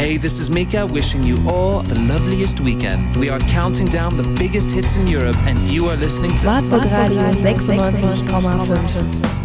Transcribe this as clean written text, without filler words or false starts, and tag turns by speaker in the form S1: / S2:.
S1: Hey, this is Mika wishing you all the loveliest weekend. We are counting down the biggest hits in Europe and you are listening to
S2: Wartburg Radio 96,5.